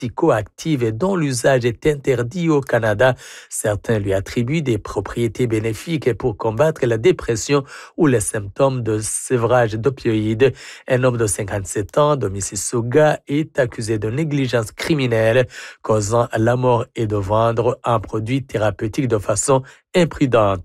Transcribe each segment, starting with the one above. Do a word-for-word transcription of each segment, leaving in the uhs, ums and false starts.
psychoactive et dont l'usage est interdit au Canada. Certains lui attribuent des propriétés bénéfiques pour combattre la dépression ou les symptômes de sévrage d'opioïdes. Un homme de cinquante-sept ans de Mississauga est accusé de négligence criminelle causant la mort et de vendre un produit thérapeutique de façon imprudente.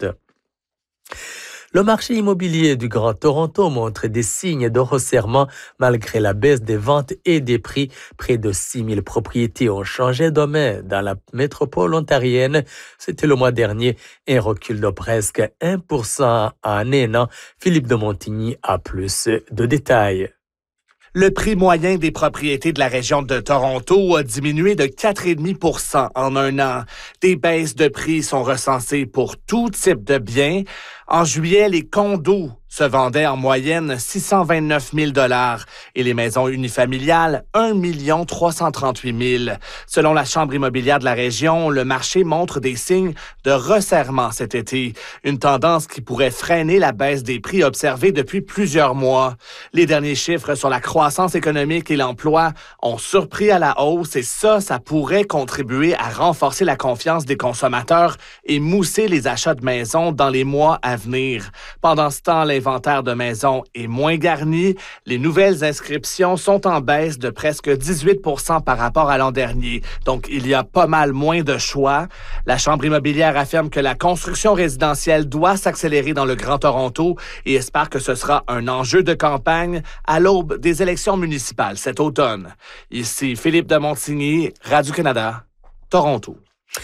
Le marché immobilier du Grand Toronto montre des signes de resserrement malgré la baisse des ventes et des prix. Près de six mille propriétés ont changé de main dans la métropole ontarienne. C'était le mois dernier, un recul de presque un pour cent en un an. Philippe de Montigny a plus de détails. Le prix moyen des propriétés de la région de Toronto a diminué de quatre virgule cinq pour cent en un an. Des baisses de prix sont recensées pour tout type de biens. En juillet, les condos se vendaient en moyenne six cent vingt-neuf mille dollars et les maisons unifamiliales un million trois cent trente-huit mille. Selon la Chambre immobilière de la région, le marché montre des signes de resserrement cet été, une tendance qui pourrait freiner la baisse des prix observée depuis plusieurs mois. Les derniers chiffres sur la croissance économique et l'emploi ont surpris à la hausse et ça, ça pourrait contribuer à renforcer la confiance des consommateurs et mousser les achats de maisons dans les mois à venir. Pendant ce temps, l'inventaire de maisons est moins garni. Les nouvelles inscriptions sont en baisse de presque dix-huit pour cent par rapport à l'an dernier. Donc, il y a pas mal moins de choix. La Chambre immobilière affirme que la construction résidentielle doit s'accélérer dans le Grand Toronto et espère que ce sera un enjeu de campagne à l'aube des élections municipales cet automne. Ici Philippe de Montigny, Radio-Canada, Toronto.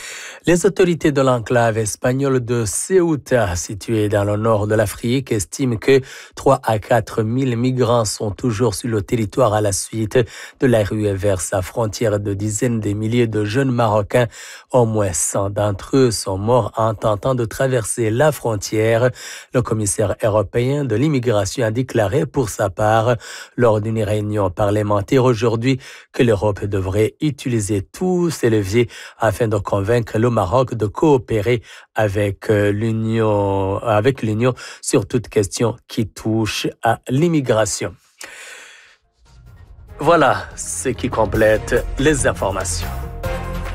Les autorités de l'enclave espagnole de Ceuta, située dans le nord de l'Afrique, estiment que trois à quatre mille migrants sont toujours sur le territoire à la suite de la ruée vers sa frontière. De dizaines de milliers de jeunes Marocains, au moins cent d'entre eux, sont morts en tentant de traverser la frontière. Le commissaire européen de l'immigration a déclaré pour sa part, lors d'une réunion parlementaire aujourd'hui, que l'Europe devrait utiliser tous ses leviers afin de convaincre le Maroc de coopérer avec l'Union, avec l'Union sur toute question qui touche à l'immigration. Voilà ce qui complète les informations.